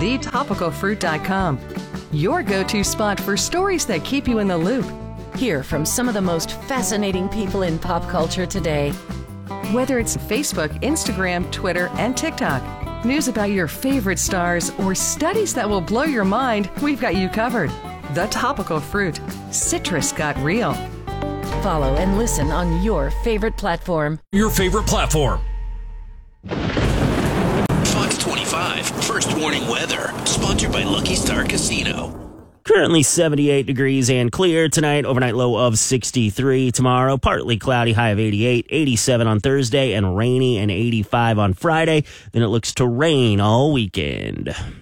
thetopicalfruit.com. Your go-to spot for stories that keep you in the loop. Hear from some of the most fascinating people in pop culture today. Whether it's Facebook, Instagram, Twitter, and TikTok, news about your favorite stars, or studies that will blow your mind, we've got you covered. The Topical Fruit. Citrus got real. Follow and listen on your favorite platform. Your favorite platform. Fox 25, First Warning Weather, sponsored by Lucky Star Casino. Currently 78 degrees and clear tonight, overnight low of 63. Tomorrow, partly cloudy, high of 88, 87 on Thursday, and rainy and 85 on Friday. Then it looks to rain all weekend.